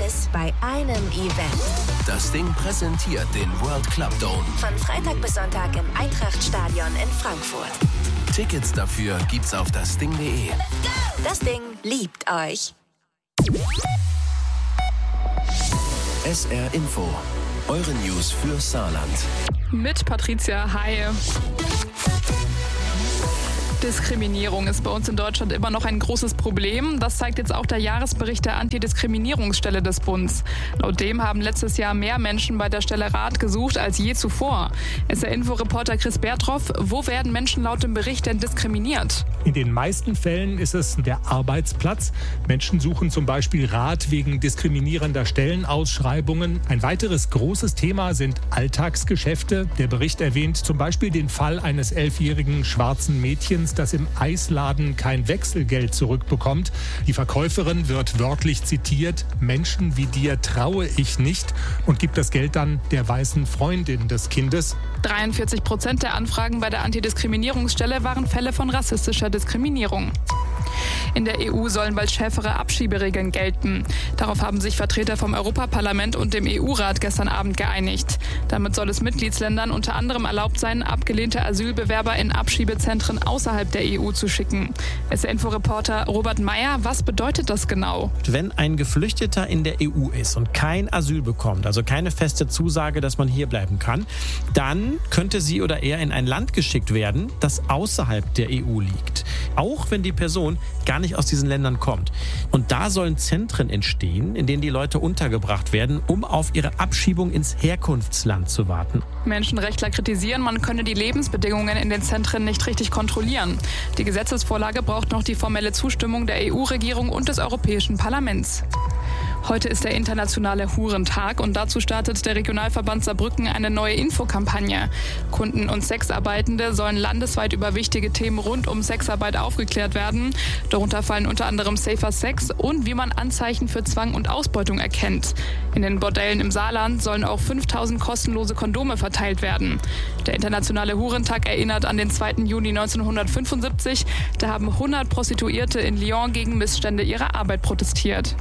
Alles bei einem Event. Das Ding präsentiert den World Club Dome. Von Freitag bis Sonntag im Eintracht-Stadion in Frankfurt. Tickets dafür gibt's auf dasding.de. Das Ding liebt euch. SR Info. Eure News für Saarland. Mit Patricia, hi. Diskriminierung ist bei uns in Deutschland immer noch ein großes Problem. Das zeigt jetzt auch der Jahresbericht der Antidiskriminierungsstelle des Bundes. Laut dem haben letztes Jahr mehr Menschen bei der Stelle Rat gesucht als je zuvor. SR-Info-Reporter Chris Bertroff, wo werden Menschen laut dem Bericht denn diskriminiert? In den meisten Fällen ist es der Arbeitsplatz. Menschen suchen zum Beispiel Rat wegen diskriminierender Stellenausschreibungen. Ein weiteres großes Thema sind Alltagsgeschäfte. Der Bericht erwähnt zum Beispiel den Fall eines 11-jährigen schwarzen Mädchens, das im Eisladen kein Wechselgeld zurückbekommt. Die Verkäuferin wird wörtlich zitiert: Menschen wie dir traue ich nicht, und gibt das Geld dann der weißen Freundin des Kindes. 43% der Anfragen bei der Antidiskriminierungsstelle waren Fälle von rassistischer Diskriminierung. In der EU sollen bald schärfere Abschieberegeln gelten. Darauf haben sich Vertreter vom Europaparlament und dem EU-Rat gestern Abend geeinigt. Damit soll es Mitgliedsländern unter anderem erlaubt sein, abgelehnte Asylbewerber in Abschiebezentren außerhalb der EU zu schicken. SR-Info-Reporter Robert Meyer, was bedeutet das genau? Wenn ein Geflüchteter in der EU ist und kein Asyl bekommt, also keine feste Zusage, dass man hier bleiben kann, dann könnte sie oder er in ein Land geschickt werden, das außerhalb der EU liegt. Auch wenn die Person gar nicht aus diesen Ländern kommt. Und da sollen Zentren entstehen, in denen die Leute untergebracht werden, um auf ihre Abschiebung ins Herkunftsland zu warten. Menschenrechtler kritisieren, man könne die Lebensbedingungen in den Zentren nicht richtig kontrollieren. Die Gesetzesvorlage braucht noch die formelle Zustimmung der EU-Regierung und des Europäischen Parlaments. Heute ist der internationale Hurentag und dazu startet der Regionalverband Saarbrücken eine neue Infokampagne. Kunden und Sexarbeitende sollen landesweit über wichtige Themen rund um Sexarbeit aufgeklärt werden. Darunter fallen unter anderem Safer Sex und wie man Anzeichen für Zwang und Ausbeutung erkennt. In den Bordellen im Saarland sollen auch 5000 kostenlose Kondome verteilt werden. Der internationale Hurentag erinnert an den 2. Juni 1975. Da haben 100 Prostituierte in Lyon gegen Missstände ihrer Arbeit protestiert.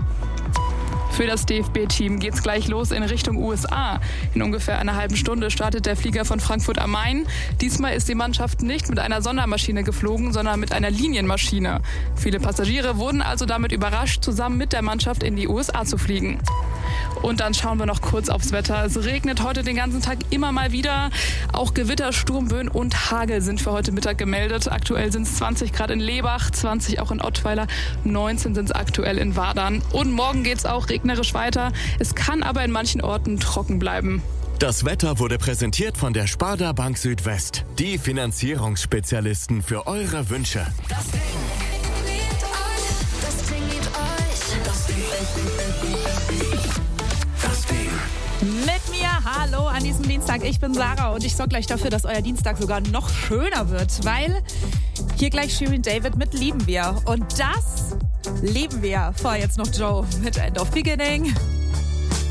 Für das DFB-Team geht's gleich los in Richtung USA. In ungefähr einer halben Stunde startet der Flieger von Frankfurt am Main. Diesmal ist die Mannschaft nicht mit einer Sondermaschine geflogen, sondern mit einer Linienmaschine. Viele Passagiere wurden also damit überrascht, zusammen mit der Mannschaft in die USA zu fliegen. Und dann schauen wir noch kurz aufs Wetter. Es regnet heute den ganzen Tag immer mal wieder. Auch Gewitter, Sturmböen und Hagel sind für heute Mittag gemeldet. Aktuell sind es 20 Grad in Lebach, 20 auch in Ottweiler, 19 sind es aktuell in Wadern. Und morgen geht es auch regnerisch weiter. Es kann aber in manchen Orten trocken bleiben. Das Wetter wurde präsentiert von der Sparda Bank Südwest. Die Finanzierungsspezialisten für eure Wünsche. Das Ding liebt euch. Das Ding liebt euch. Das Ding. Das Ding. Mit mir, hallo an diesem Dienstag. Ich bin Sarah und ich sorge gleich dafür, dass euer Dienstag sogar noch schöner wird, weil hier gleich Shirin David mit Lieben wir. Und das lieben wir. Vor jetzt noch Joe mit End of Beginning.